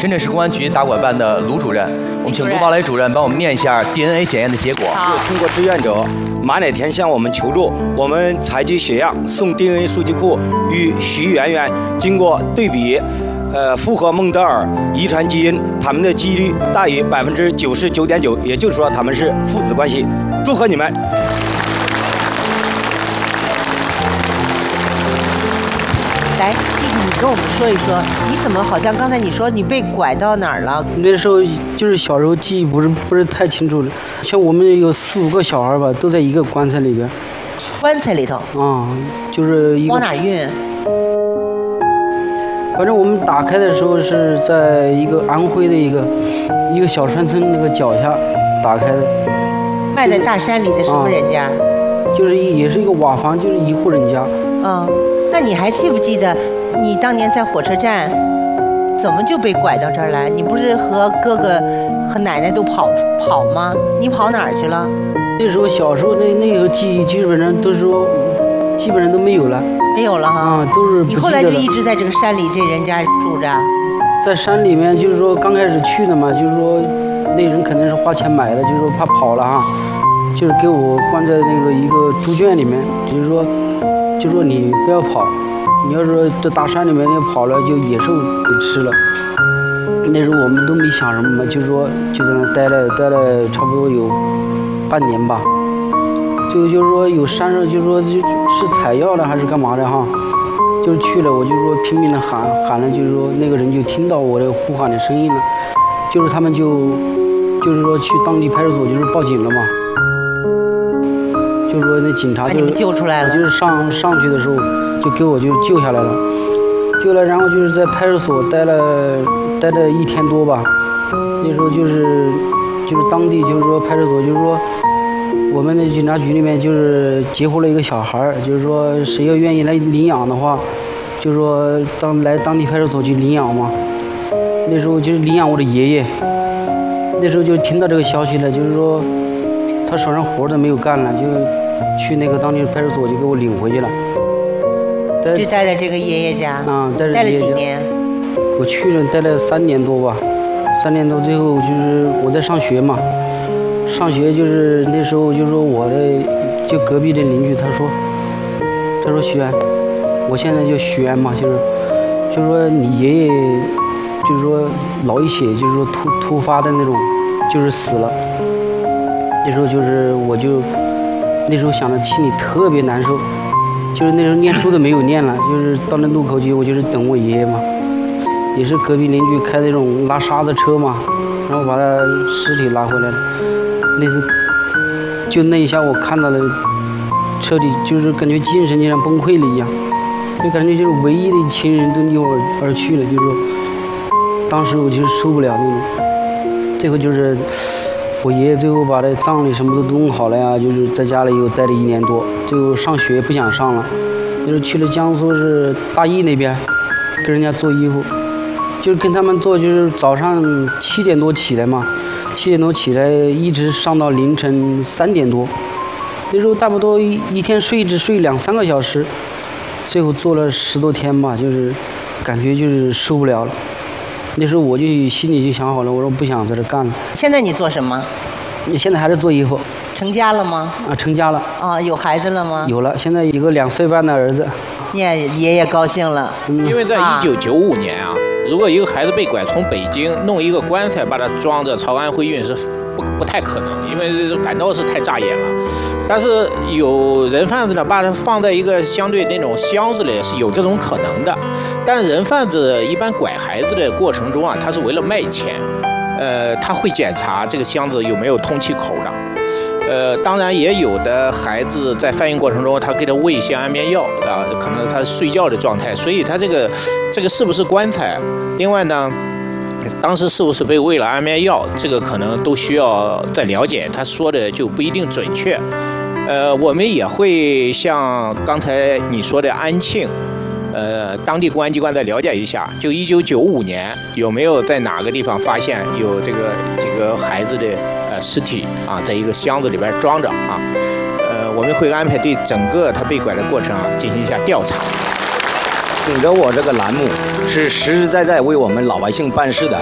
深圳市公安局打拐办的卢主任，我们请卢宝磊主任帮我们念一下 DNA 检验的结果。 通过志愿者马乃天向我们求助，我们采集血样送 DNA 数据库，与徐媛媛经过对比，符合孟德尔遗传基因，他们的几率大于99.9%，也就是说他们是父子关系。祝贺你们！ 来，弟弟，你跟我们说一说，你怎么好像刚才你说你被拐到哪儿了？ 那时候就是小时候记忆不是太清楚了，像我们有4、5个小孩吧，都在一个棺材里边。 棺材里头？ 啊、就是一个。 往哪运？ 反正我们打开的时候是在一个安徽的一个小山村那个脚下打开的。 卖在大山里的什么人家？ 就是也是一个瓦房，就是一户人家。 嗯。那你还记不记得，你当年在火车站，怎么就被拐到这儿来？你不是和哥哥和奶奶都跑吗？你跑哪儿去了？ 那时候小时候那个记忆基本上都说，基本上都没有了。 没有了哈。 啊，都是不记得了。 你后来就一直在这个山里这人家住着？ 在山里面，就是说刚开始去的嘛，就是说那人肯定是花钱买的，就是说怕跑了哈，就是给我关在那个一个猪圈里面，就是说你不要跑，你要是这大山里面你跑了，就野兽给吃了。那时候我们都没想什么嘛，就是说就在那待了差不多有半年吧。就是说有山上就是说是采药的还是干嘛的哈，就是去了我就说拼命的喊了，就是说那个人就听到我的呼喊的声音了，就是他们就是说去当地派出所就是报警了嘛。就是说那警察就把你们救出来了， 就是上去的时候就给我就救下来了，救了，然后就是在派出所待了1天多吧。那时候就是当地就是说派出所就是说我们的警察局里面就是截获了一个小孩，就是说谁要愿意来领养的话，就是说来当地派出所去领养嘛。那时候就是领养我的爷爷，那时候就听到这个消息了，就是说他手上活都没有干了，就去那个当地派出所就给我领回去了。 就待在这个爷爷家。 啊，待了几年？ 我去了待了3年多吧，3年多，最后就是我在上学嘛，上学就是那时候就说我的就隔壁的邻居他说徐安，我现在就徐安嘛，就是说你爷爷就是说脑溢血，就是说突发的那种，就是死了。那时候就是我就那时候想着心里特别难受，就是那时候念书都没有念了，就是到那路口去，我就是等我爷爷嘛，也是隔壁邻居开那种拉沙子车嘛，然后把他尸体拉回来了。那次就那一下我看到了，彻底就是感觉精神就像崩溃了一样，就感觉就是唯一的亲人都离我而去了，就是说当时我就是受不了那种。最后就是我爷爷最后把这葬礼什么都弄好了呀，就是在家里又待了1年多，最后上学不想上了，就是去了江苏是大邑那边跟人家做衣服，就是跟他们做，就是早上7点多起来嘛，7点多起来一直上到凌晨3点多，那时候差不多一天只睡2、3个小时，最后做了10多天吧，就是感觉就是受不了了。那时候我就心里就想好了，我说不想在这干了。 现在你做什么？ 你现在还是做衣服。 成家了吗？ 啊，成家了。 啊，有孩子了吗？ 有了，现在有个2岁半的儿子。 爷爷高兴了。 因为在1995年啊，如果一个孩子被拐，从北京弄一个棺材把它装着朝安徽运是不太可能，因为反倒是太扎眼了。但是有人贩子呢，把它放在一个相对那种箱子里，是有这种可能的。但人贩子一般拐孩子的过程中啊，他是为了卖钱，他会检查这个箱子有没有通气口的。当然也有的孩子在贩运过程中，他给他喂一些安眠药啊，可能他睡觉的状态，所以他这个是不是棺材？另外呢，当时是不是被喂了安眠药，这个可能都需要再了解，他说的就不一定准确。我们也会像刚才你说的安庆，当地公安机关再了解一下，就1995年有没有在哪个地方发现有这个孩子的尸体啊，在一个箱子里边装着啊。我们会安排对整个他被拐的过程啊进行一下调查。 顶着我这个栏目是实实在在为我们老百姓办事的